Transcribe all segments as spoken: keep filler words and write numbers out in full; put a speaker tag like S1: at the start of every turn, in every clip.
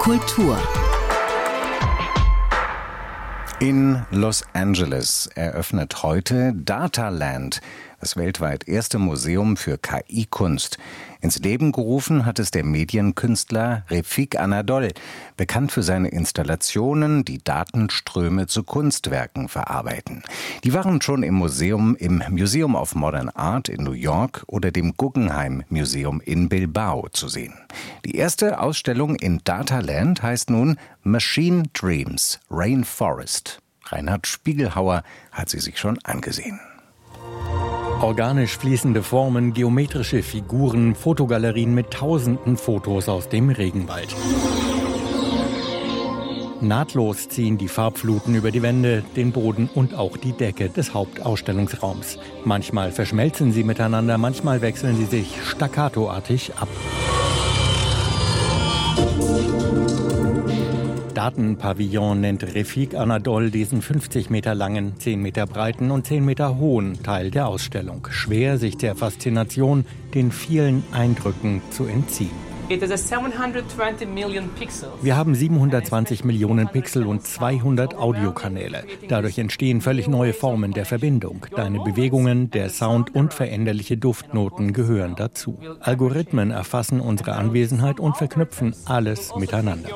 S1: Kultur.
S2: In Los Angeles eröffnet heute Dataland, das weltweit erste Museum für K I-Kunst. Ins Leben gerufen hat es der Medienkünstler Refik Anadol, bekannt für seine Installationen, die Datenströme zu Kunstwerken verarbeiten. Die waren schon im Museum im Museum of Modern Art in New York oder dem Guggenheim Museum in Bilbao zu sehen. Die erste Ausstellung in Dataland heißt nun Machine Dreams Rainforest. Reinhard Spiegelhauer hat sie sich schon angesehen.
S3: Organisch fließende Formen, geometrische Figuren, Fotogalerien mit tausenden Fotos aus dem Regenwald. Nahtlos ziehen die Farbfluten über die Wände, den Boden und auch die Decke des Hauptausstellungsraums. Manchmal verschmelzen sie miteinander, manchmal wechseln sie sich staccatoartig ab. Datenpavillon nennt Refik Anadol diesen fünfzig Meter langen, zehn Meter breiten und zehn Meter hohen Teil der Ausstellung. Schwer, sich der Faszination, den vielen Eindrücken zu entziehen. Wir haben siebenhundertzwanzig Millionen Pixel und zweihundert Audiokanäle. Dadurch entstehen völlig neue Formen der Verbindung. Deine Bewegungen, der Sound und veränderliche Duftnoten gehören dazu. Algorithmen erfassen unsere Anwesenheit und verknüpfen alles miteinander.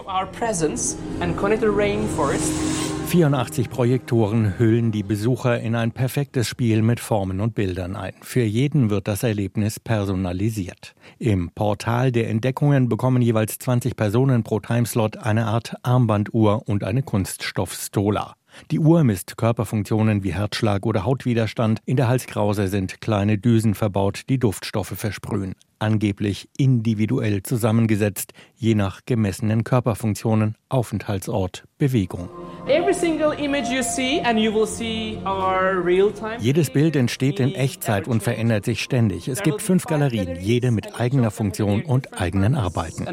S3: vierundachtzig Projektoren hüllen die Besucher in ein perfektes Spiel mit Formen und Bildern ein. Für jeden wird das Erlebnis personalisiert. Im Portal der Entdeckungen bekommen jeweils zwanzig Personen pro Timeslot eine Art Armbanduhr und eine Kunststoffstola. Die Uhr misst Körperfunktionen wie Herzschlag oder Hautwiderstand. In der Halskrause sind kleine Düsen verbaut, die Duftstoffe versprühen. Angeblich individuell zusammengesetzt, je nach gemessenen Körperfunktionen, Aufenthaltsort, Bewegung. Jedes Bild entsteht in Echtzeit und verändert sich ständig. Es gibt fünf Galerien, jede mit eigener Funktion und eigenen Arbeiten.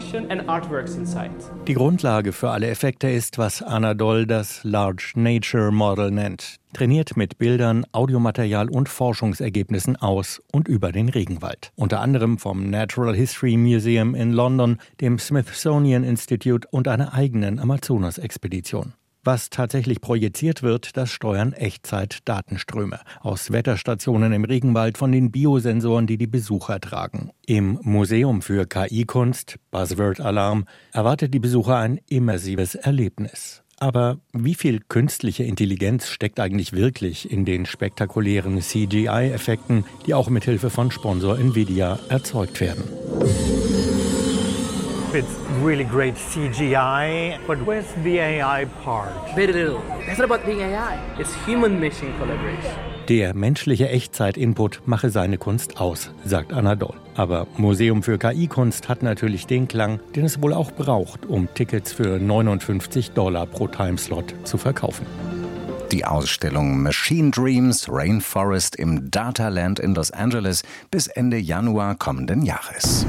S3: Die Grundlage für alle Effekte ist, was Anadol das Large Nature Model nennt. Trainiert mit Bildern, Audiomaterial und Forschungsergebnissen aus und über den Regenwald. Unter anderem vom Natural History Museum in London, dem Smithsonian Institute und einer eigenen Amazonas-Expedition. Was tatsächlich projiziert wird, das steuern Echtzeit-Datenströme aus Wetterstationen im Regenwald von den Biosensoren, die die Besucher tragen. Im Museum für K I-Kunst, Buzzword Alarm, erwartet die Besucher ein immersives Erlebnis. Aber wie viel künstliche Intelligenz steckt eigentlich wirklich in den spektakulären C G I-Effekten, die auch mit Hilfe von Sponsor Nvidia erzeugt werden?
S4: It's really great C G I, but where's the A I part?
S5: Very little. That's not about being A I. It's human-machine collaboration.
S3: Der menschliche Echtzeit-Input mache seine Kunst aus, sagt Anadol. Aber Museum für K I-Kunst hat natürlich den Klang, den es wohl auch braucht, um Tickets für neunundfünfzig Dollar pro Timeslot zu verkaufen.
S2: Die Ausstellung Machine Dreams Rainforest im Dataland in Los Angeles bis Ende Januar kommenden Jahres.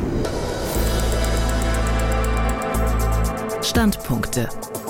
S1: Standpunkte.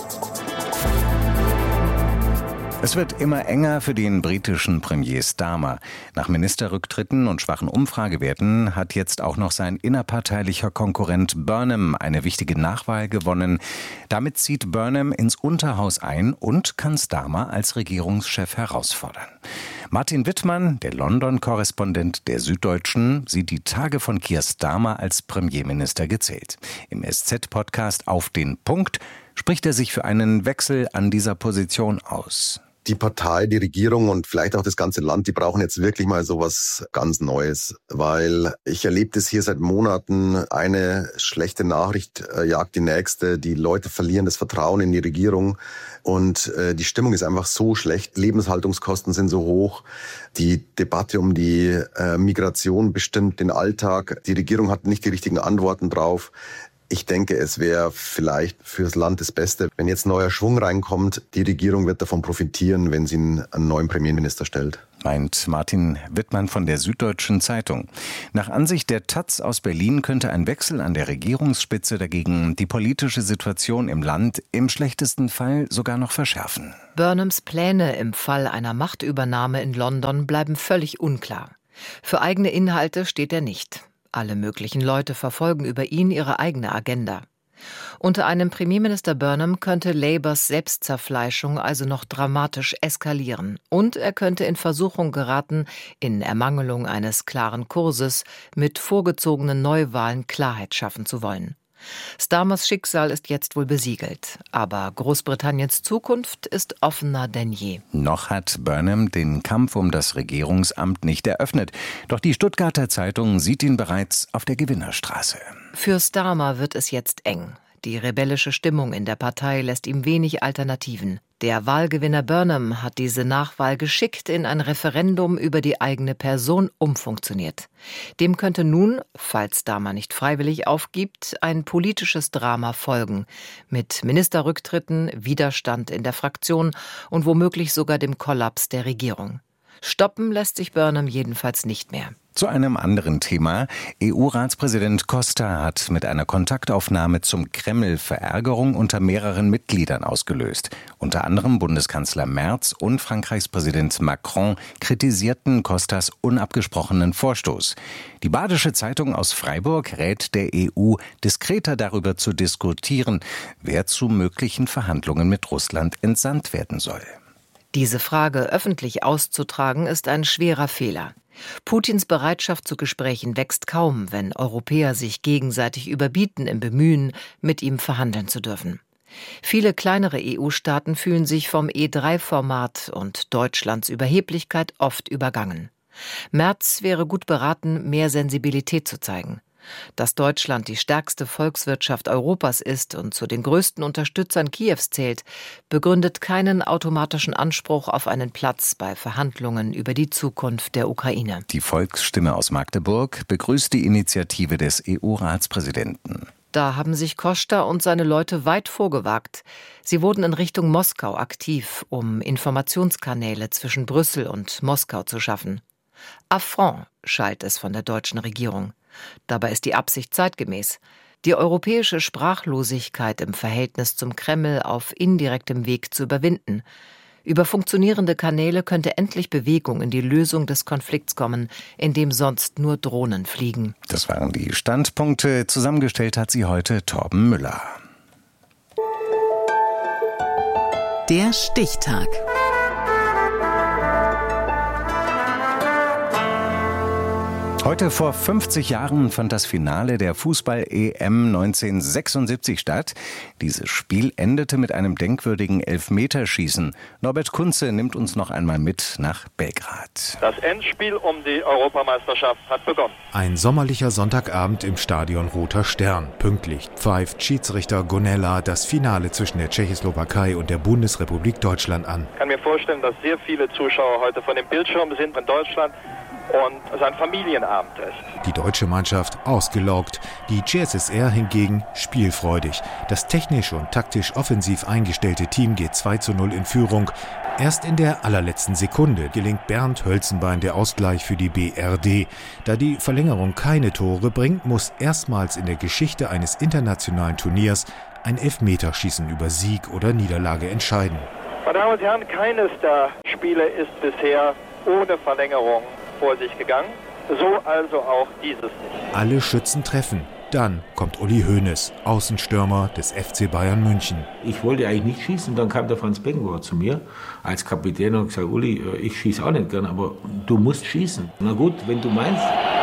S2: Es wird immer enger für den britischen Premier Starmer. Nach Ministerrücktritten und schwachen Umfragewerten hat jetzt auch noch sein innerparteilicher Konkurrent Burnham eine wichtige Nachwahl gewonnen. Damit zieht Burnham ins Unterhaus ein und kann Starmer als Regierungschef herausfordern. Martin Wittmann, der London-Korrespondent der Süddeutschen, sieht die Tage von Keir Starmer als Premierminister gezählt. Im S Z-Podcast Auf den Punkt spricht er sich für einen Wechsel an dieser Position aus.
S6: Die Partei, die Regierung und vielleicht auch das ganze Land, die brauchen jetzt wirklich mal sowas ganz Neues. Weil ich erlebe das hier seit Monaten. Eine schlechte Nachricht äh, jagt die nächste. Die Leute verlieren das Vertrauen in die Regierung. Und äh, die Stimmung ist einfach so schlecht. Lebenshaltungskosten sind so hoch. Die Debatte um die äh, Migration bestimmt den Alltag. Die Regierung hat nicht die richtigen Antworten drauf. Ich denke, es wäre vielleicht für das Land das Beste, wenn jetzt neuer Schwung reinkommt. Die Regierung wird davon profitieren, wenn sie einen neuen Premierminister stellt.
S2: Meint Martin Wittmann von der Süddeutschen Zeitung. Nach Ansicht der Taz aus Berlin könnte ein Wechsel an der Regierungsspitze dagegen die politische Situation im Land im schlechtesten Fall sogar noch verschärfen.
S7: Burnhams Pläne im Fall einer Machtübernahme in London bleiben völlig unklar. Für eigene Inhalte steht er nicht. Alle möglichen Leute verfolgen über ihn ihre eigene Agenda. Unter einem Premierminister Burnham könnte Labours Selbstzerfleischung also noch dramatisch eskalieren. Und er könnte in Versuchung geraten, in Ermangelung eines klaren Kurses mit vorgezogenen Neuwahlen Klarheit schaffen zu wollen. Starmers Schicksal ist jetzt wohl besiegelt, aber Großbritanniens Zukunft ist offener denn je.
S2: Noch hat Burnham den Kampf um das Regierungsamt nicht eröffnet, doch die Stuttgarter Zeitung sieht ihn bereits auf der Gewinnerstraße.
S7: Für Starmer wird es jetzt eng. Die rebellische Stimmung in der Partei lässt ihm wenig Alternativen. Der Wahlgewinner Burnham hat diese Nachwahl geschickt in ein Referendum über die eigene Person umfunktioniert. Dem könnte nun, falls Starmer nicht freiwillig aufgibt, ein politisches Drama folgen, mit Ministerrücktritten, Widerstand in der Fraktion und womöglich sogar dem Kollaps der Regierung. Stoppen lässt sich Burnham jedenfalls nicht mehr.
S2: Zu einem anderen Thema. E U-Ratspräsident Costa hat mit einer Kontaktaufnahme zum Kreml Verärgerung unter mehreren Mitgliedern ausgelöst. Unter anderem Bundeskanzler Merz und Frankreichs Präsident Macron kritisierten Costas unabgesprochenen Vorstoß. Die Badische Zeitung aus Freiburg rät der E U, diskreter darüber zu diskutieren, wer zu möglichen Verhandlungen mit Russland entsandt werden soll.
S7: Diese Frage öffentlich auszutragen, ist ein schwerer Fehler. Putins Bereitschaft zu Gesprächen wächst kaum, wenn Europäer sich gegenseitig überbieten im Bemühen, mit ihm verhandeln zu dürfen. Viele kleinere E U-Staaten fühlen sich vom E drei Format und Deutschlands Überheblichkeit oft übergangen. Merz wäre gut beraten, mehr Sensibilität zu zeigen. Dass Deutschland die stärkste Volkswirtschaft Europas ist und zu den größten Unterstützern Kiews zählt, begründet keinen automatischen Anspruch auf einen Platz bei Verhandlungen über die Zukunft der Ukraine.
S2: Die Volksstimme aus Magdeburg begrüßt die Initiative des E U-Ratspräsidenten.
S7: Da haben sich Costa und seine Leute weit vorgewagt. Sie wurden in Richtung Moskau aktiv, um Informationskanäle zwischen Brüssel und Moskau zu schaffen. Affront schallt es von der deutschen Regierung. Dabei ist die Absicht zeitgemäß. Die europäische Sprachlosigkeit im Verhältnis zum Kreml auf indirektem Weg zu überwinden. Über funktionierende Kanäle könnte endlich Bewegung in die Lösung des Konflikts kommen, in dem sonst nur Drohnen fliegen.
S2: Das waren die Standpunkte. Zusammengestellt hat sie heute Torben Müller.
S1: Der Stichtag.
S2: Heute vor fünfzig Jahren fand das Finale der Fußball-E M neunzehnhundertsechsundsiebzig statt. Dieses Spiel endete mit einem denkwürdigen Elfmeterschießen. Norbert Kunze nimmt uns noch einmal mit nach Belgrad.
S8: Das Endspiel um die Europameisterschaft hat begonnen.
S9: Ein sommerlicher Sonntagabend im Stadion Roter Stern. Pünktlich pfeift Schiedsrichter Gonella das Finale zwischen der Tschechoslowakei und der Bundesrepublik Deutschland an.
S8: Ich kann mir vorstellen, dass sehr viele Zuschauer heute vor dem Bildschirm sind in Deutschland und es ein Familienabend ist.
S9: Die deutsche Mannschaft ausgelaugt, die G S S R hingegen spielfreudig. Das technisch und taktisch offensiv eingestellte Team geht zwei zu null in Führung. Erst in der allerletzten Sekunde gelingt Bernd Hölzenbein der Ausgleich für die B R D. Da die Verlängerung keine Tore bringt, muss erstmals in der Geschichte eines internationalen Turniers ein Elfmeterschießen über Sieg oder Niederlage entscheiden.
S8: Meine Damen und Herren, keines der Spiele ist bisher ohne Verlängerung vor sich gegangen, so also auch dieses nicht.
S9: Alle Schützen treffen. Dann kommt Uli Hoeneß, Außenstürmer des F C Bayern München.
S10: Ich wollte eigentlich nicht schießen, dann kam der Franz Beckenbauer zu mir als Kapitän und gesagt, Uli, ich schieße auch nicht gern, aber du musst schießen. Na gut, wenn du meinst.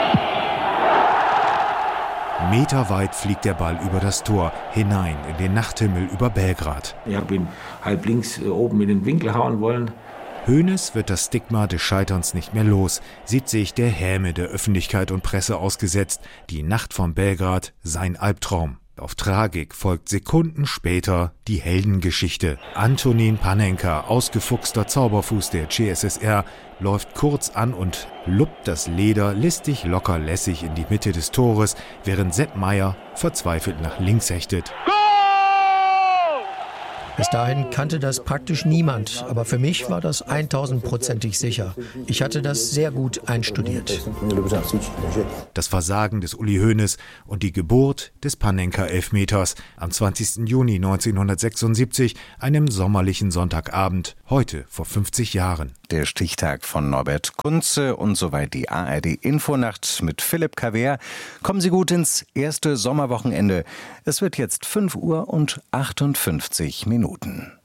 S9: Meterweit fliegt der Ball über das Tor, hinein in den Nachthimmel über Belgrad.
S10: Ich habe ihn halb links oben in den Winkel hauen wollen.
S9: Hoeneß wird das Stigma des Scheiterns nicht mehr los, sieht sich der Häme der Öffentlichkeit und Presse ausgesetzt. Die Nacht von Belgrad, sein Albtraum. Auf Tragik folgt Sekunden später die Heldengeschichte. Antonin Panenka, ausgefuchster Zauberfuß der G S S R, läuft kurz an und luppt das Leder listig locker lässig in die Mitte des Tores, während Sepp Maier verzweifelt nach links hechtet.
S11: Bis dahin kannte das praktisch niemand, aber für mich war das eintausendprozentig sicher. Ich hatte das sehr gut einstudiert.
S9: Das Versagen des Uli Hoeneß und die Geburt des Panenka-Elfmeters am zwanzigsten Juni neunzehnhundertsechsundsiebzig, einem sommerlichen Sonntagabend, heute vor fünfzig Jahren.
S2: Der Stichtag von Norbert Kunze und soweit die A R D-Infonacht mit Philipp Cavert. Kommen Sie gut ins erste Sommerwochenende. Es wird jetzt fünf Uhr und achtundfünfzig Minuten.